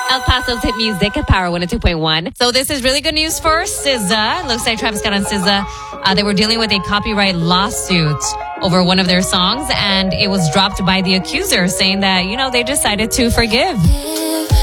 El Paso's hit music at Power 102.1. So this is really good news for SZA. Looks like Travis Scott and SZA, they were dealing with a copyright lawsuit over one of their songs, and it was dropped by the accuser saying that, they decided to forgive.